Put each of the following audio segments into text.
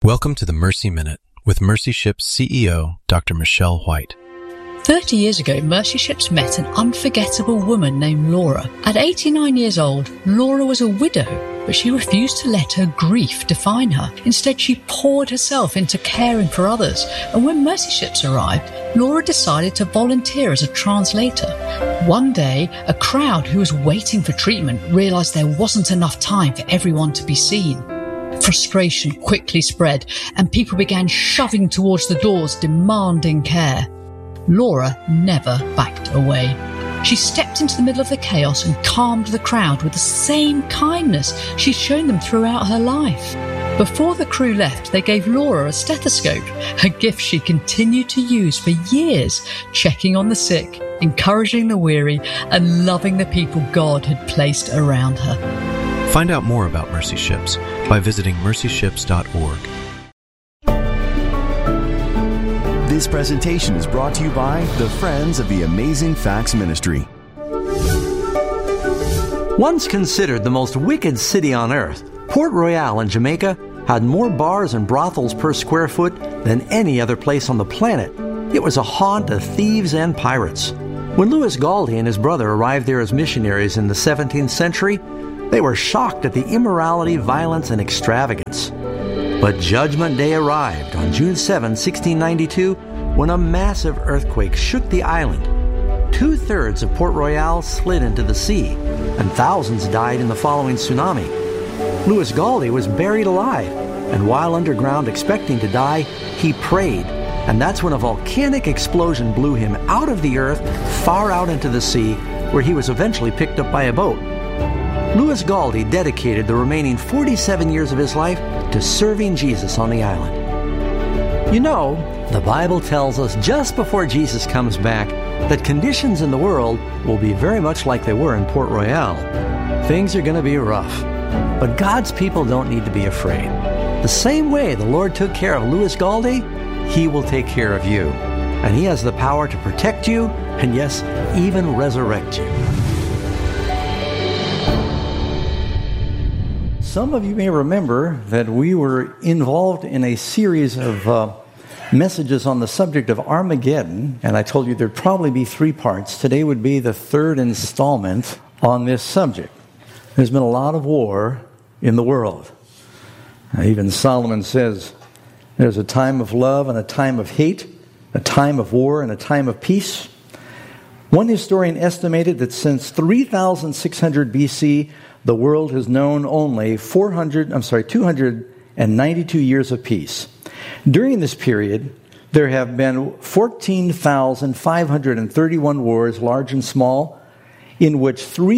Welcome to the Mercy Minute with Mercy Ships CEO, Dr. Michelle White. 30 years ago, Mercy Ships met an unforgettable woman named Laura. At 89 years old, Laura was a widow, but she refused to let her grief define her. Instead, she poured herself into caring for others. And when Mercy Ships arrived, Laura decided to volunteer as a translator. One day, a crowd who was waiting for treatment realized there wasn't enough time for everyone to be seen. Frustration quickly spread, and people began shoving towards the doors, demanding care. Laura never backed away. She stepped into the middle of the chaos and calmed the crowd with the same kindness she'd shown them throughout her life. Before the crew left, they gave Laura a stethoscope, a gift she continued to use for years, checking on the sick, encouraging the weary, and loving the people God had placed around her. Find out more about Mercy Ships by visiting mercyships.org. This presentation is brought to you by the Friends of the Amazing Facts Ministry. Once considered the most wicked city on earth, Port Royal in Jamaica had more bars and brothels per square foot than any other place on the planet. It was a haunt of thieves and pirates. When Louis Galdi and his brother arrived there as missionaries in the 17th century, they were shocked at the immorality, violence, and extravagance. But Judgment Day arrived on June 7, 1692, when a massive earthquake shook the island. 2/3 of Port Royal slid into the sea, and thousands died in the following tsunami. Louis Galdi was buried alive, and while underground expecting to die, he prayed, and that's when a volcanic explosion blew him out of the earth, far out into the sea, where he was eventually picked up by a boat. Louis Galdi dedicated the remaining 47 years of his life to serving Jesus on the island. You know, the Bible tells us just before Jesus comes back that conditions in the world will be very much like they were in Port Royal. Things are going to be rough, but God's people don't need to be afraid. The same way the Lord took care of Louis Galdi, He will take care of you. And He has the power to protect you and, yes, even resurrect you. Some of you may remember that we were involved in a series of messages on the subject of Armageddon, and I told you there'd probably be 3 parts. Today would be the 3rd installment on this subject. There's been a lot of war in the world. Even Solomon says there's a time of love and a time of hate, a time of war and a time of peace. One historian estimated that since 3600 BC, the world has known only 292 years of peace. During this period, there have been 14,531 wars, large and small, in which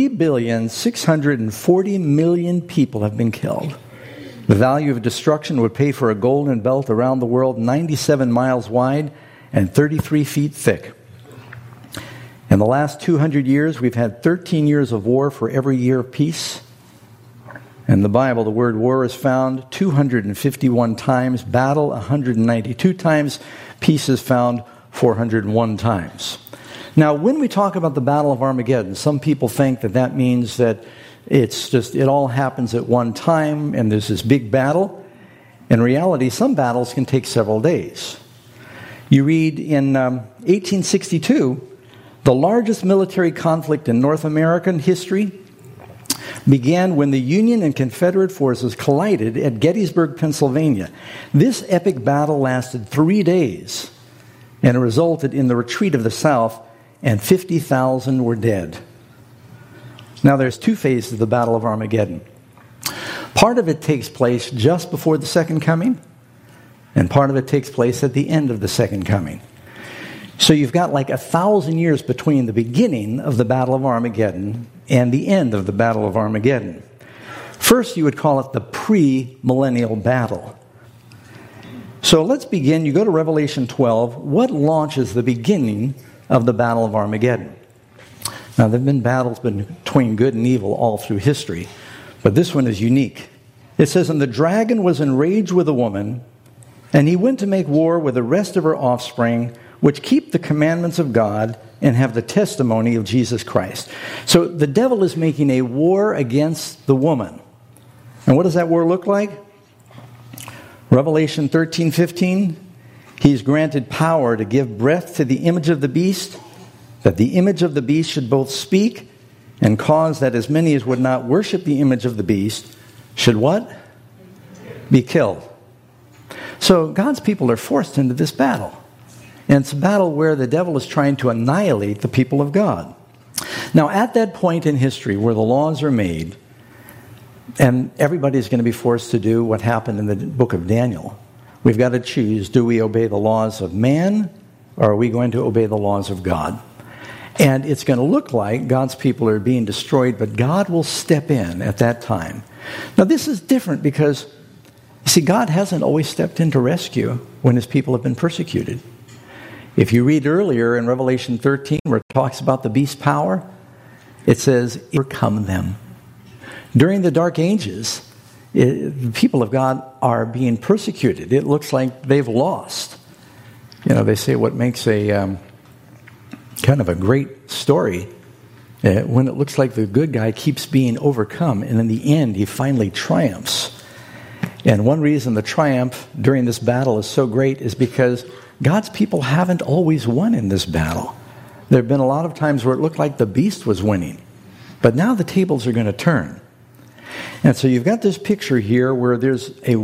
3,640,000,000 people have been killed. The value of destruction would pay for a golden belt around the world 97 miles wide and 33 feet thick. In the last 200 years, we've had 13 years of war for every year of peace. In the Bible, the word war is found 251 times, battle 192 times, peace is found 401 times. Now, when we talk about the Battle of Armageddon, some people think that that means that it all happens at one time and there's this big battle. In reality, some battles can take several days. You read in 1862, the largest military conflict in North American history began when the Union and Confederate forces collided at Gettysburg, Pennsylvania. This epic battle lasted 3 days and resulted in the retreat of the South, and 50,000 were dead. Now there's 2 phases of the Battle of Armageddon. Part of it takes place just before the second coming, and part of it takes place at the end of the second coming. So you've got like 1,000 years between the beginning of the Battle of Armageddon and the end of the Battle of Armageddon. First, you would call it the pre-millennial battle. So let's begin. You go to Revelation 12. What launches the beginning of the Battle of Armageddon? Now, there have been battles between good and evil all through history, but this one is unique. It says, "And the dragon was enraged with the woman, and he went to make war with the rest of her offspring, which keep the commandments of God and have the testimony of Jesus Christ." So the devil is making a war against the woman. And what does that war look like? Revelation 13:15, he's granted power to give breath to the image of the beast, that the image of the beast should both speak and cause that as many as would not worship the image of the beast should what? Be killed. So God's people are forced into this battle. And it's a battle where the devil is trying to annihilate the people of God. Now, at that point in history where the laws are made, and everybody's going to be forced to do what happened in the book of Daniel, we've got to choose, do we obey the laws of man, or are we going to obey the laws of God? And it's going to look like God's people are being destroyed, but God will step in at that time. Now, this is different because, you see, God hasn't always stepped in to rescue when his people have been persecuted. If you read earlier in Revelation 13, where it talks about the beast's power, it says, overcome them. During the Dark Ages, the people of God are being persecuted. It looks like they've lost. You know, they say what makes a kind of a great story when it looks like the good guy keeps being overcome, and in the end, he finally triumphs. And one reason the triumph during this battle is so great is because God's people haven't always won in this battle. There have been a lot of times where it looked like the beast was winning. But now the tables are going to turn. And so you've got this picture here where there's a